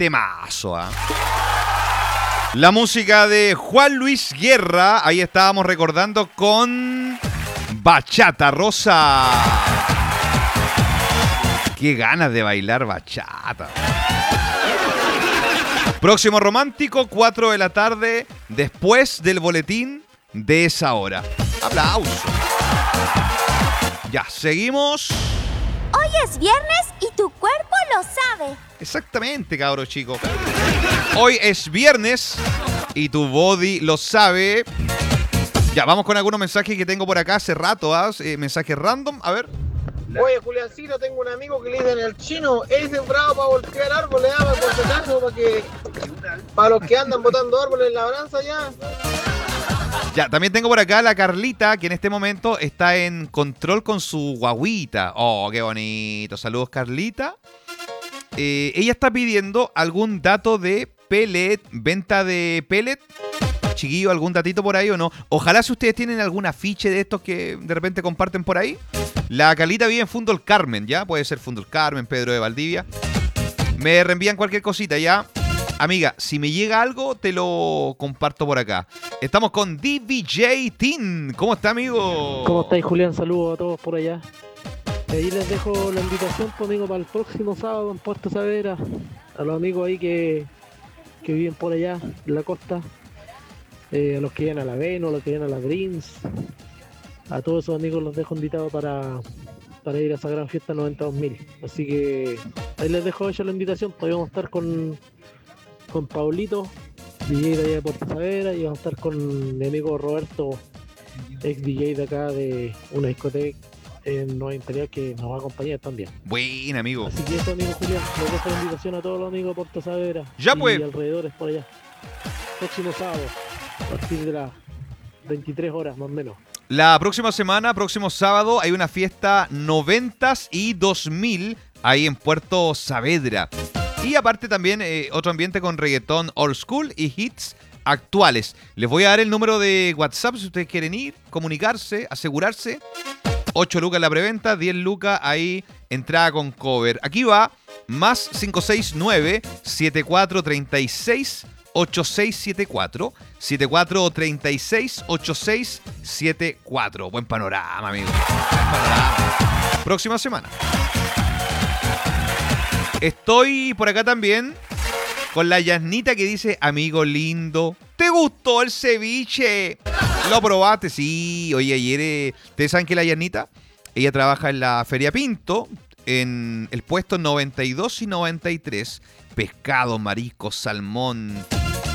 temazo, ¿ah? La música de Juan Luis Guerra, ahí estábamos recordando con Bachata Rosa. Qué ganas de bailar bachata. Próximo romántico, 4 de la tarde, después del boletín de esa hora. Aplauso. Ya, seguimos. Hoy es viernes y tu cuerpo lo sabe. Exactamente, cabros chicos. Hoy es viernes y tu body lo sabe. Ya, vamos con algunos mensajes que tengo por acá hace rato, ¿eh? Mensajes random, a ver. Oye, Juliancito, tengo un amigo que le dicen el chino, es sembrado para voltear árboles, por si acaso, para los que andan botando árboles en labranza ya. Ya, también tengo por acá a la Carlita, que en este momento está en control con su guaguita. Oh, qué bonito. Saludos, Carlita. Ella está pidiendo algún dato de pellet, venta de pellet. Chiquillo, ¿algún datito por ahí o no? Ojalá si ustedes tienen algún afiche de estos que de repente comparten por ahí. La Carlita vive en Fundo El Carmen, ¿ya? Puede ser Fundo El Carmen, Pedro de Valdivia. Me reenvían cualquier cosita, ¿ya? Amiga, si me llega algo, te lo comparto por acá. Estamos con DBJ Tin. ¿Cómo está, amigo? ¿Cómo estáis, Julián? Saludos a todos por allá. Ahí les dejo la invitación, pues, amigo, para el próximo sábado en Puerto Saavedra. A los amigos ahí que viven por allá, en la costa. A los que vienen a la Veno, a los que vienen a la Greens. A todos esos amigos los dejo invitados para ir a esa gran fiesta 92.000. Así que ahí les dejo hecha la invitación. Todavía vamos a estar con Paulito, DJ de allá de Puerto Saavedra, y vamos a estar con mi amigo Roberto, ex DJ de acá de una discoteca en Nueva Imperial, que nos va a acompañar también. Buen amigo. Así que eso, amigo Julián, les dejo la invitación a todos los amigos de Puerto Saavedra ya y pues alrededores por allá. Próximo sábado, a partir de las 23 horas más o menos. La próxima semana, próximo sábado, hay una fiesta 90s y 2000 ahí en Puerto Saavedra. Y aparte también otro ambiente con reggaetón old school y hits actuales. Les voy a dar el número de WhatsApp si ustedes quieren ir, comunicarse, asegurarse. 8 lucas la preventa, 10 lucas ahí entrada con cover. Aquí va, más 569-7436-8674. 7436-8674. Buen panorama, amigo. Buen panorama. Próxima semana. Estoy por acá también con la Yasnita que dice: amigo lindo, ¿te gustó el ceviche? ¿Lo probaste? Sí. Oye, ayer, ¿ustedes saben que la Yasnita? Ella trabaja en la Feria Pinto, en el puesto 92 y 93. Pescado, marisco, salmón,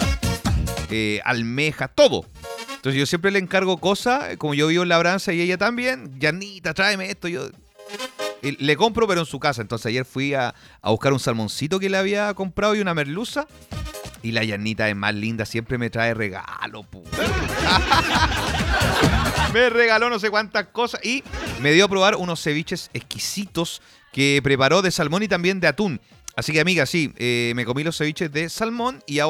almeja, todo. Entonces yo siempre le encargo cosas, como yo vivo en Labranza y ella también. Yasnita, tráeme esto. Yo le compro, pero en su casa. Entonces ayer fui a buscar un salmoncito que le había comprado y una merluza. Y la Yasnita es más linda, siempre me trae regalo. Me regaló no sé cuántas cosas y me dio a probar unos ceviches exquisitos que preparó de salmón y también de atún. Así que, amiga, sí, me comí los ceviches de salmón y ahora